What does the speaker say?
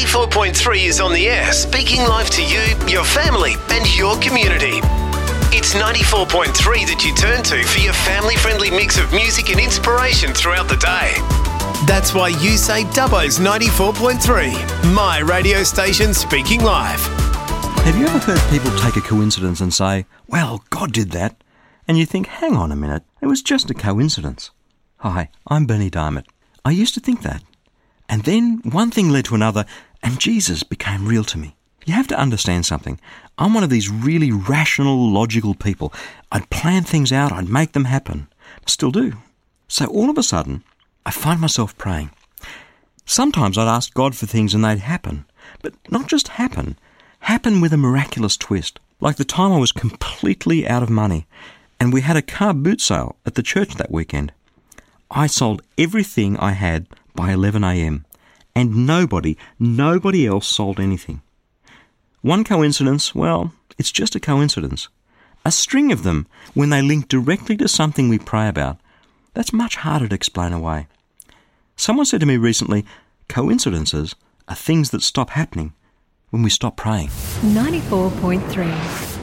94.3 is on the air, speaking live to you, your family and your community. It's 94.3 that you turn to for your family-friendly mix of music and inspiration throughout the day. That's why you say Dubbo's 94.3, my radio station speaking live. Have you ever heard people take a coincidence and say, well, God did that? And you think, hang on a minute, it was just a coincidence. Hi, I'm Bernie Diamond. I used to think that. And then one thing led to another, and Jesus became real to me. You have to understand something. I'm one of these really rational, logical people. I'd plan things out, I'd make them happen. Still do. So all of a sudden, I find myself praying. Sometimes I'd ask God for things and they'd happen. But not just happen with a miraculous twist. Like the time I was completely out of money and we had a car boot sale at the church that weekend. I sold everything I had by 11 a.m. and nobody else sold anything. One coincidence, well, it's just a coincidence. A string of them, when they link directly to something we pray about, that's much harder to explain away. Someone said to me recently, coincidences are things that stop happening when we stop praying. 94.3